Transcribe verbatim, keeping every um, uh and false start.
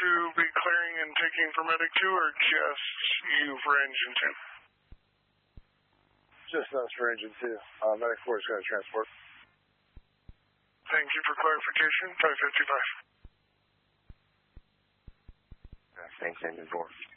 to be clearing and taking for Medic two, or just you for Engine two? Just us for Engine two. Uh, Medic four is going to transport. Thank you for clarification. five fifty-five. Thanks, Engine four.